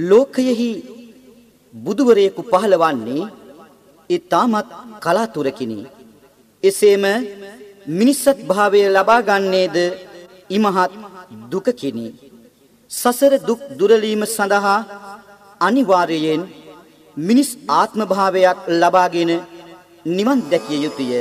ලෝකයෙහි බුදුවරයෙකු පහළවන්නේ ඊටමත් කලාතුරකිනි. එසේම මිනිස්සත් භාවය ලබා ගන්නේද ඉමහත් දුකකිනි. සසර දුක් දුරලීම සඳහා අනිවාර්යයෙන් මිනිස් ආත්ම භාවයක් ලබාගෙන නිවන් දැකිය යුතුය.